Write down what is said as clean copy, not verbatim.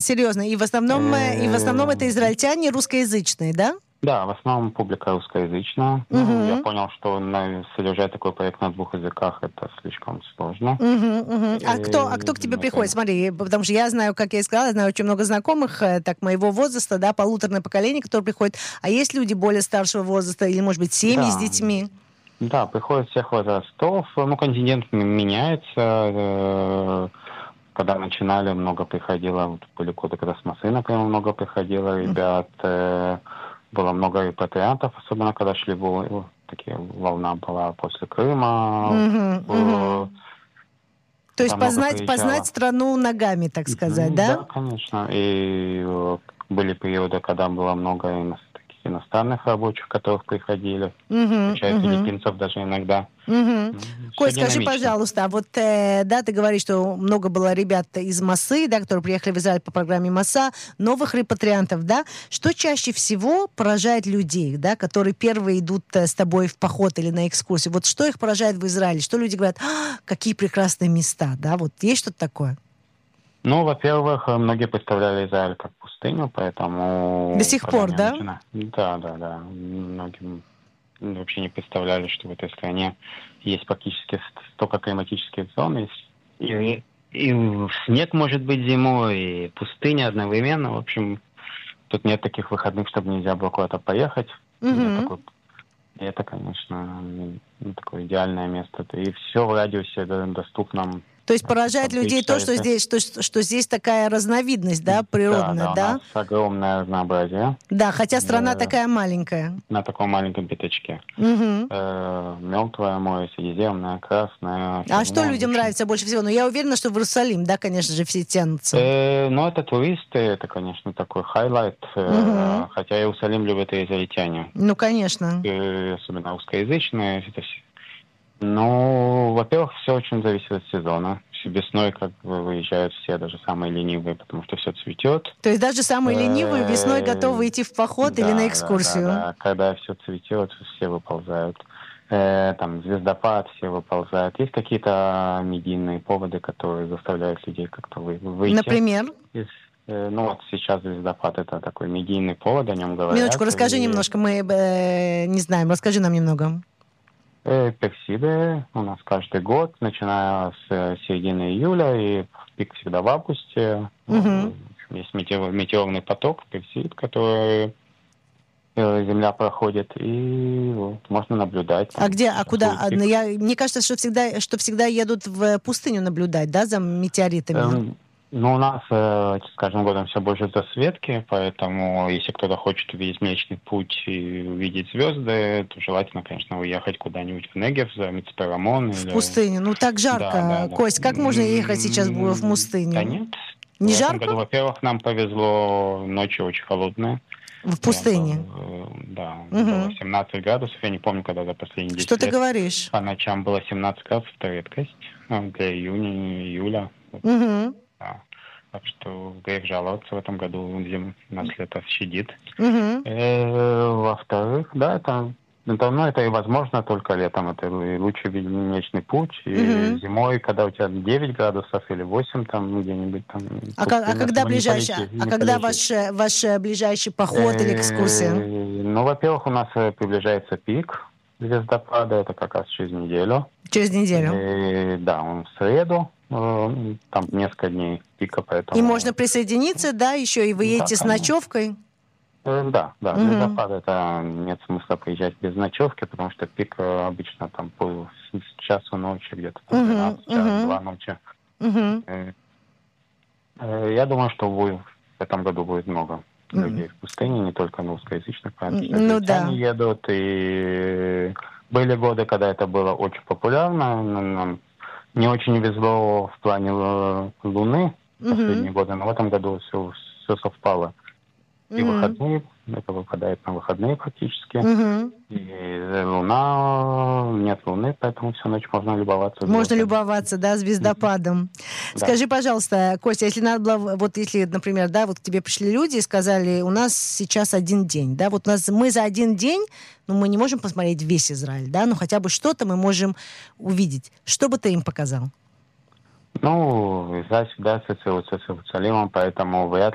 Серьезно. И в основном это израильтяне русскоязычные, да? Да, в основном публика русскоязычная. Мгм. Я понял, что содержать такой проект на 2 языках это слишком сложно. А кто к тебе приходит? Смотри, потому что я знаю, как я и сказала, знаю очень много знакомых, так, моего возраста, да, полуторное поколение, которые приходят. А есть люди более старшего возраста или, может быть, семьи с Да, детьми? да, приходят всех возрастов. Контингент меняется. Когда начинали, много приходило, были годы, когда с Москвы, например, много приходило ребят. Было много репатриантов, особенно когда такие волна была после Крыма. То есть Туда много познать приезжало. страну ногами, так сказать, да? Да, конечно. И были периоды, когда было много таких иностранных рабочих, которых приходили, включая филиппинцев даже иногда. Все Кость, скажи, динамично. пожалуйста, а вот, да, ты говоришь, что много было ребят из Мосы, да, которые приехали в Израиль по программе МОСА, новых репатриантов, да? Что чаще всего поражает людей, да, которые первые идут с тобой в поход или на экскурсию? Вот что их поражает в Израиле? Что люди говорят, какие прекрасные места, да? Вот есть что-то такое? Во-первых, многие представляли Израиль как пустыню, поэтому... До сих пор, да? Да. Многим вообще не представляли, что в этой стране есть практически столько климатических зон, и снег может быть зимой, и пустыня одновременно. В общем, тут нет таких выходных, чтобы нельзя было куда-то поехать. Это, конечно, такое идеальное место. И все в радиусе доступном. То есть поражает людей то, что здесь такая разновидность, да, природная, да? У нас огромное разнообразие. Да, хотя страна такая маленькая. На таком маленьком пятачке. Мертвое море, Средиземное, Красное. А что людям нравится больше всего? Я уверена, что в Иерусалим, да, конечно же, все тянутся. Это туристы, это, конечно, такой хайлайт. Хотя Иерусалим любят и израильтяне. Ну, конечно. Особенно русскоязычные. Во-первых, все очень зависит от сезона. Весной выезжают все, даже самые ленивые, потому что все цветет. То есть даже самые ленивые весной готовы идти в поход или на экскурсию? Да. Когда все цветет, все выползают. Звездопад, все выползают. Есть какие-то медийные поводы, которые заставляют людей как-то выйти. Например? Сейчас звездопад — это такой медийный повод, о нем говорят. Минуточку, расскажи немножко, мы не знаем, расскажи нам немного. Персиды у нас каждый год, начиная с середины июля, и пик всегда в августе. Есть метеорный поток, персид, который Земля проходит, и можно наблюдать. Куда? Мне кажется, что всегда едут в пустыню наблюдать, да, за метеоритами? У нас с каждым годом все больше засветки, поэтому если кто-то хочет увидеть Млечный Путь и увидеть звезды, то желательно, конечно, уехать куда-нибудь в Негев, за Мицпе-Рамон. В пустыню. Так жарко. Да. Кость, как можно ехать сейчас в пустыню? Да нет. Не в жарко? этом году, во-первых, нам повезло, ночи очень холодные. В пустыне? Было 17 градусов. Я не помню, когда за последние 10 Что лет. Ты говоришь? По ночам было 17 градусов, это редкость для июля. Да. Так что грех жаловаться в этом году, нас лето щадит. Во-вторых, это и возможно только летом. Это и лучший Млечный Путь. И зимой, когда у тебя 9 градусов или 8 там где-нибудь там. Когда ваш ближайший поход или экскурсия? Во-первых, у нас приближается пик звездопада. Это как раз через неделю. Через неделю? Он в среду. Там несколько дней пика, поэтому... И можно присоединиться, да, еще и вы едете с ночевкой? Да. Звездопад, это нет смысла приезжать без ночевки, потому что пик обычно там с часу ночи, где-то 12-2 ночи. Я думаю, что в этом году будет много людей в пустыне, не только русскоязычных, израильтяне едут. И были годы, когда это было очень популярно. Нам не очень везло в плане Луны последние годы, но в этом году все совпало. И выходные, это выпадает на выходные практически. И нет Луны, поэтому всю ночь можно любоваться. Можно любоваться, да, звездопадом. Да. Скажи, пожалуйста, Костя, если надо было, если, например, да, к тебе пришли люди и сказали, у нас сейчас один день, да, мы за один день, мы не можем посмотреть весь Израиль, да, но хотя бы что-то мы можем увидеть. Что бы ты им показал? Израиль всегда ассоциируется с Иерусалимом, поэтому вряд